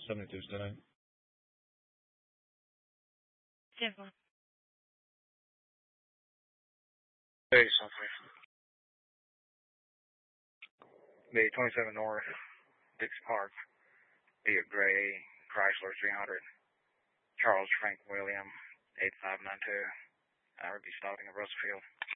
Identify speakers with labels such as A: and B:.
A: 72 tonight.
B: Simple.
C: Hey, something. The 27 North, Dixie Park, be a gray Chrysler 300, Charles Frank William, 8592. I would be stopping at Russellfield.